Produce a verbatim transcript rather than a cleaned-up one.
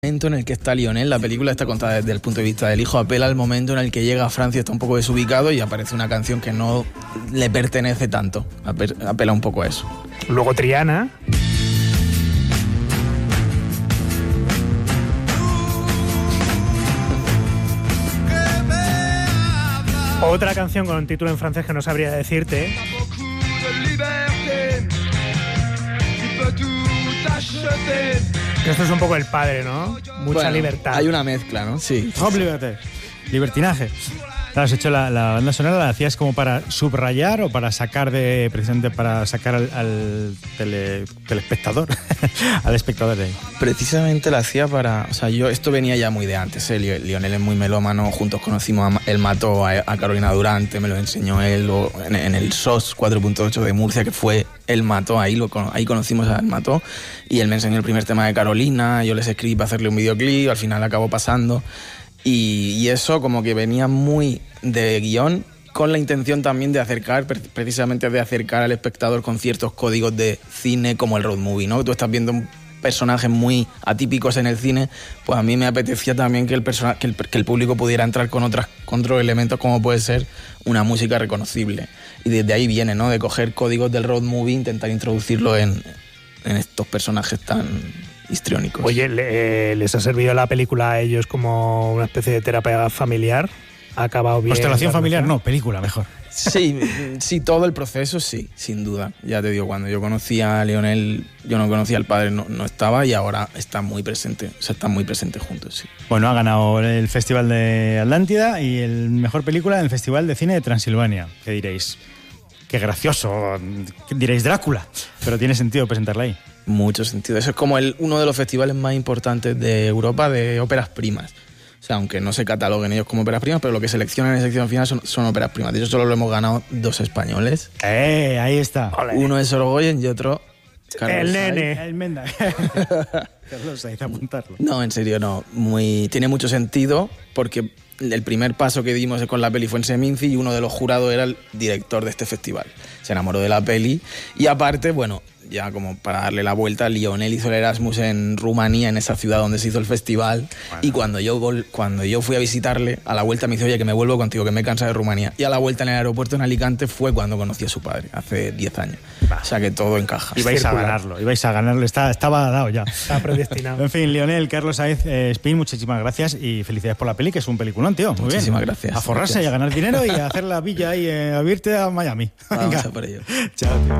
momento en el que está Lionel, la película está contada desde el punto de vista del hijo, apela al momento en el que llega a Francia, está un poco desubicado y aparece una canción que no le pertenece tanto, apela un poco a eso. Luego Triana. Otra canción con un título en francés que no sabría decirte. Esto es un poco el padre, ¿no? Mucha bueno, libertad. Hay una mezcla, ¿no? Sí. Trop liberté. Libertinaje. Claro, has hecho la, la banda sonora, ¿la hacías como para subrayar o para sacar de, precisamente para sacar al, al tele, telespectador, al espectador de ahí? Precisamente la hacía para, o sea, yo, esto venía ya muy de antes, ¿eh? Lionel es muy melómano, juntos conocimos, a, él mató a, a Carolina Durante, me lo enseñó él, o en, en el S O S cuatro punto ocho de Murcia, que fue él mató, ahí, lo, ahí conocimos a él mató, y él me enseñó el primer tema de Carolina, yo les escribí para hacerle un videoclip, al final acabó pasando. Y, y eso como que venía muy de guión, con la intención también de acercar, precisamente de acercar al espectador con ciertos códigos de cine como el road movie, ¿no? Tú estás viendo un personajes muy atípicos en el cine, pues a mí me apetecía también que el, persona, que el, que el público pudiera entrar con, otras, con otros elementos como puede ser una música reconocible. Y desde ahí viene, ¿no? De coger códigos del road movie, intentar introducirlo en, en estos personajes tan histriónicos. Oye, ¿le, ¿les ha servido la película a ellos como una especie de terapia familiar? ¿Ha acabado bien? Constelación familiar, no, película mejor. Sí, sí, todo el proceso sí, sin duda. Ya te digo, cuando yo conocía a Lionel, yo no conocía al padre, no, no estaba, y ahora está muy presente, o sea, están muy presentes juntos, sí. Bueno, ha ganado el Festival de Atlántida y el mejor película en el Festival de Cine de Transilvania. ¿Qué diréis? Qué gracioso, diréis Drácula, pero tiene sentido presentarla ahí. Mucho sentido. Eso es como el, uno de los festivales más importantes de Europa de óperas primas. O sea, aunque no se cataloguen ellos como óperas primas, pero lo que seleccionan en sección final son, son óperas primas. De hecho, solo lo hemos ganado dos españoles. ¡Eh! Ahí está. Olé. Uno es Sorogoyen y otro Carlos El Sainz. nene. El Menda. Carlos Sainz, apuntarlo. No, en serio, no. Muy, tiene mucho sentido porque el primer paso que dimos con la peli fue en Seminci y uno de los jurados era el director de este festival. Se enamoró de la peli y aparte, bueno, ya como para darle la vuelta, Lionel hizo el Erasmus en Rumanía, en esa ciudad donde se hizo el festival. Bueno. Y cuando yo, cuando yo fui a visitarle, a la vuelta me dice, oye, que me vuelvo contigo, que me he cansado de Rumanía. Y a la vuelta en el aeropuerto en Alicante fue cuando conocí a su padre, hace diez años. Va. O sea que todo encaja. Ibais a ganarlo, ibais a ganarlo, está, estaba dado ya. Está predestinado. En fin, Lionel, Carlos Sainz, eh, Spin, muchísimas gracias y felicidades por la peli, que es un peliculón, tío. Muy muchísimas bien. gracias. A forrarse gracias. Y a ganar dinero y a hacer la villa y eh, a irte a Miami. Vamos a por ello. Chao, tío.